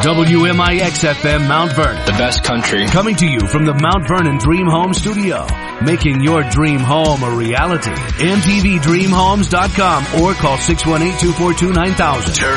WMIX-FM Mount Vernon. The best country. Coming to you from the Mount Vernon Dream Home Studio. Making your dream home a reality. MTVDreamHomes.com or call 618-242-9000.